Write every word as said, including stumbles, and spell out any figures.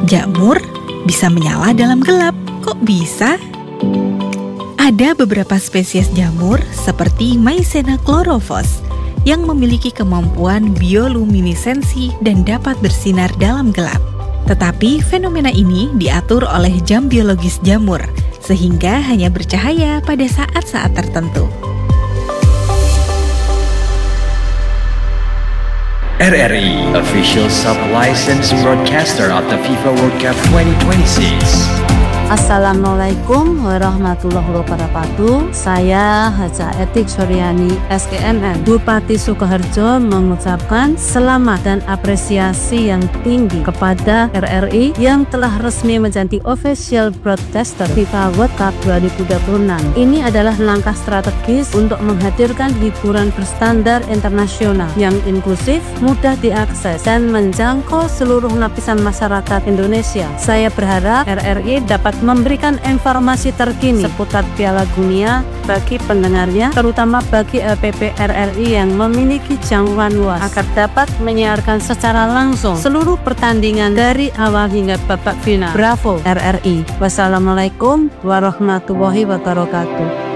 Jamur bisa menyala dalam gelap. Kok bisa? Ada beberapa spesies jamur seperti Mycena chlorophyllus yang memiliki kemampuan bioluminesensi dan dapat bersinar dalam gelap. Tetapi fenomena ini diatur oleh jam biologis jamur, sehingga hanya bercahaya pada saat-saat tertentu. R R I, official sub-licensed broadcaster of the FIFA World Cup twenty twenty-six. Assalamualaikum warahmatullahi wabarakatuh. Saya Haja Etik Suryani S K M N Bupati Sukoharjo mengucapkan selamat dan apresiasi yang tinggi kepada R R I yang telah resmi menjadi official broadcaster FIFA World Cup dua ribu dua puluh enam. Ini adalah langkah strategis untuk menghadirkan hiburan berstandar internasional yang inklusif, mudah diakses, dan menjangkau seluruh lapisan masyarakat Indonesia. Saya berharap R R I dapat memberikan informasi terkini seputar Piala Dunia bagi pendengarnya, terutama bagi L P P R R I yang memiliki jangkauan luas, agar dapat menyiarkan secara langsung seluruh pertandingan dari awal hingga babak final. Bravo R R I. Wassalamualaikum warahmatullahi wabarakatuh.